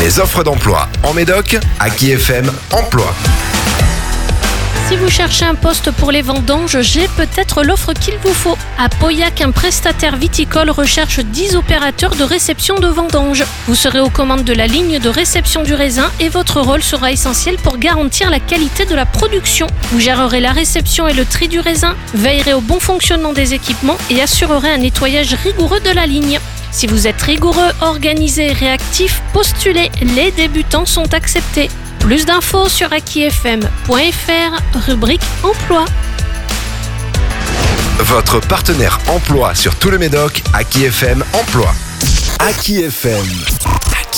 Les offres d'emploi en Médoc, Aki FM Emploi. Si vous cherchez un poste pour les vendanges, j'ai peut-être l'offre qu'il vous faut. À Pauillac, un prestataire viticole recherche 10 opérateurs de réception de vendanges. Vous serez aux commandes de la ligne de réception du raisin et votre rôle sera essentiel pour garantir la qualité de la production. Vous gérerez la réception et le tri du raisin, veillerez au bon fonctionnement des équipements et assurerez un nettoyage rigoureux de la ligne. Si vous êtes rigoureux, organisé et réactif, postulez. Les débutants sont acceptés. Plus d'infos sur akifm.fr, rubrique emploi. Votre partenaire emploi sur tout le Médoc, Aki FM Emploi. Aki FM.